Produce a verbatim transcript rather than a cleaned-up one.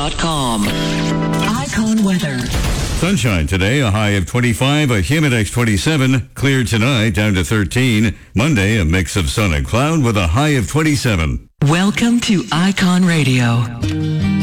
dot com. Icon weather. Sunshine today, a high of twenty-five, a Humidex twenty-seven. Clear tonight, down to thirteen. Monday, a mix of sun and cloud with a high of twenty-seven. Welcome to Icon Radio.